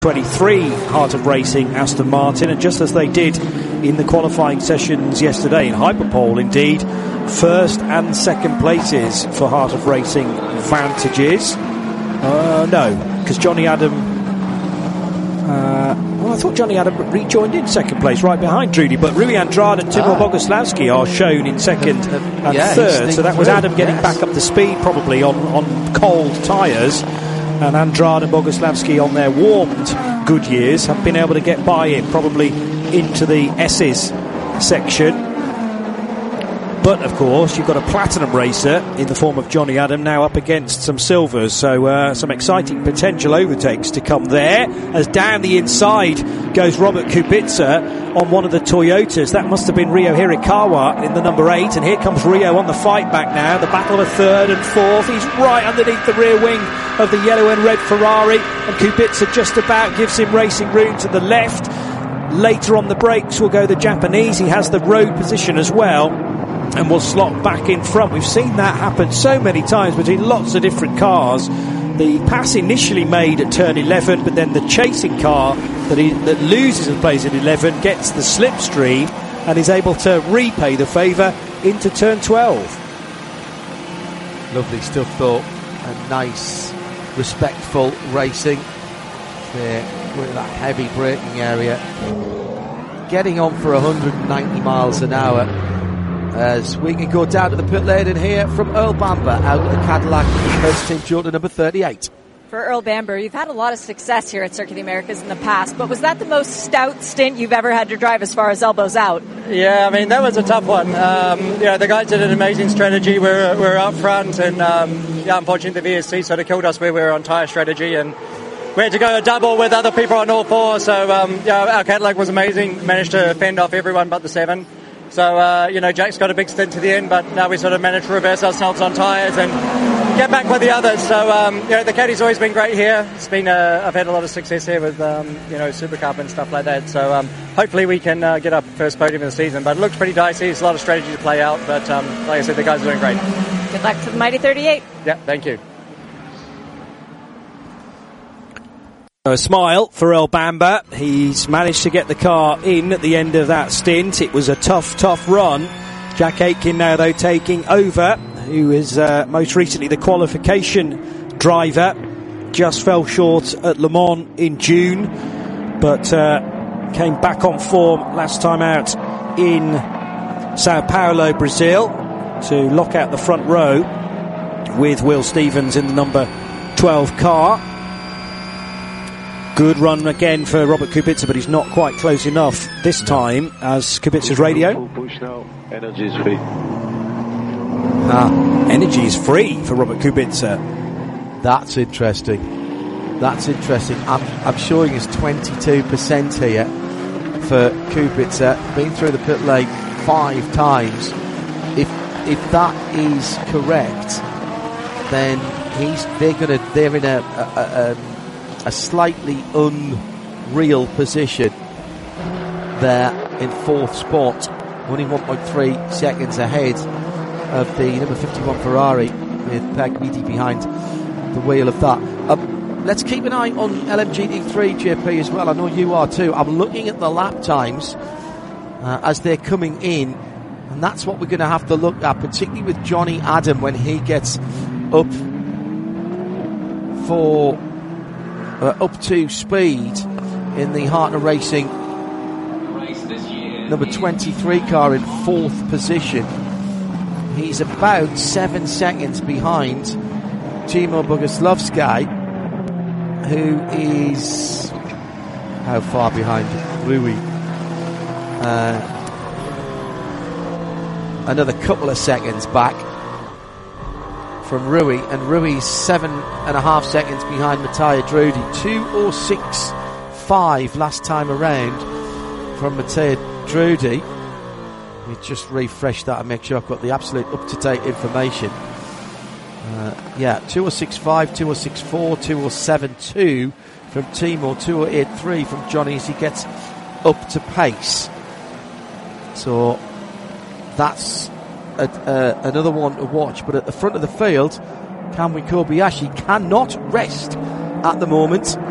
23 Heart of Racing Aston Martin, and just as they did in the qualifying sessions yesterday in Hyperpole, indeed, first and second places for Heart of Racing Vantages. No, because Johnny Adam, I thought Johnny Adam rejoined in second place right behind Trudy, but Rui Andrade and Timur Boguslavski are shown in second and third, so that was Adam getting back up to speed probably on cold tyres. And Andrade and Boguslavski on their warmed Goodyears have been able to get by in, probably into the S's section. But, of course, you've got a platinum racer in the form of Johnny Adam now up against some silvers. So some exciting potential overtakes to come there. As down the inside goes Robert Kubica on one of the Toyotas. That must have been Rio Hirakawa in the number 8. And here comes Rio on the fight back now. The battle of a third and fourth. He's right underneath the rear wing of the yellow and red Ferrari. And Kubica just about gives him racing room to the left. Later on the brakes will go the Japanese. He has the road position as well, and will slot back in front. We've seen that happen so many times between lots of different cars. The pass initially made at turn 11, but then the chasing car that loses a place at 11 gets the slipstream and is able to repay the favour into turn 12. Lovely stuff though, and nice, respectful racing there with that heavy braking area. Getting on for 190 miles an hour. As we can go down to the pit lane and hear from Earl Bamber out of the Cadillac first team Jordan number 38. For Earl Bamber, you've had a lot of success here at Circuit of the Americas in the past, but was that the most stout stint you've ever had to drive as far as elbows out? Yeah, I mean, that was a tough one. The guys did an amazing strategy. We're up front, and unfortunately the VSC sort of killed us where we were on tyre strategy, and we had to go a double with other people on all four, so our Cadillac was amazing, managed to fend off everyone but the 7. So, Jack's got a big stint to the end, but now we sort of managed to reverse ourselves on tyres and get back with the others. So, the Caddy's always been great here. It's been, I've had a lot of success here with, Super Cup and stuff like that. So, hopefully we can get our first podium of the season. But it looks pretty dicey. There's a lot of strategy to play out. But, like I said, the guys are doing great. Good luck to the Mighty 38. Yeah, thank you. A smile for Earl Bamber. He's managed to get the car in at the end of that stint. It was a tough run. Jack Aitken now, though, taking over, who is most recently the qualification driver. Just fell short at Le Mans in June, but came back on form last time out in Sao Paulo, Brazil, to lock out the front row with Will Stevens in the number 12 car. Good run again for Robert Kubica, but he's not quite close enough this time as Kubica's radio. Energy is free. Energy is free for Robert Kubica. That's interesting. I'm showing us 22% here for Kubica. Been through the pit lane 5 times. If that is correct, then they're in a slightly unreal position there in 4th spot, only 1.3 seconds ahead of the number 51 Ferrari with Per Guidi behind the wheel of that. Let's keep an eye on LMGT3 JP as well. I know you are too. I'm looking at the lap times as they're coming in, and that's what we're going to have to look at, particularly with Johnny Adam when he gets up to speed in the Heart of Racing number 23 car in 4th position. He's about 7 seconds behind Timur Boguslavski, who is how far behind Rui? Another couple of seconds back from Rui, and Rui's 7.5 seconds behind Matteo Drudi. 2:06.5 last time around from Matteo Drudi. Let me just refresh that and make sure I've got the absolute up-to-date information. 2:06.5, 2:06.4, 2:07.2 from Timur, 2:08.3 from Johnny as he gets up to pace. So that's another one to watch. But at the front of the field, Kamui Kobayashi cannot rest at the moment.